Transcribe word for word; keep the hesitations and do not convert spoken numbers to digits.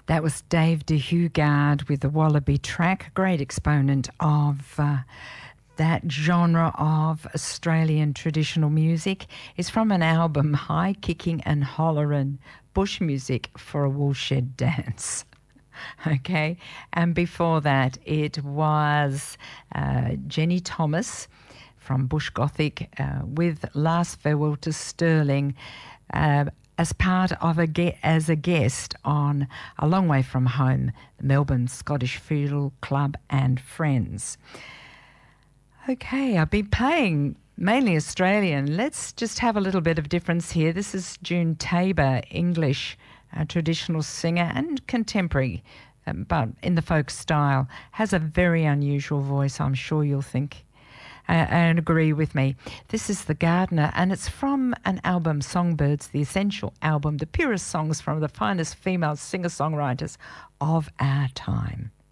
That was Dave de Hugard with the Wallaby track, great exponent of uh, that genre of Australian traditional music. Is from an album, High Kicking and Hollerin', Bush Music for a Woolshed Dance. Okay, and before that it was uh, Jenny Thomas from Bush Gothic uh, with Last Farewell to Stirling, uh, as part of a ge- as a guest on A Long Way From Home, the Melbourne Scottish Fiddle Club and Friends. Okay, I've been playing mainly Australian. Let's just have a little bit of difference here. This is June Tabor, English uh, traditional singer and contemporary, um, but in the folk style. Has a very unusual voice, I'm sure you'll think. Uh, and agree with me. This is The Gardener, and it's from an album, Songbirds, the Essential Album, the purest songs from the finest female singer-songwriters of our time.